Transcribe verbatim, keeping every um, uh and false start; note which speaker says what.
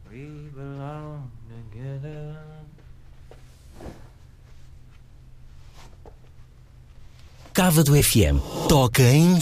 Speaker 1: We belong together.
Speaker 2: Cava do F M. Toca em